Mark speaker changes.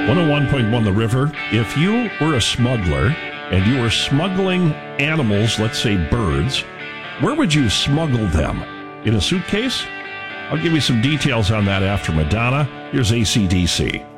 Speaker 1: 101.1 The River. If you were a smuggler and you were smuggling animals, let's say birds, where would you smuggle them? In a suitcase? I'll give you some details on that after Madonna. Here's AC/DC.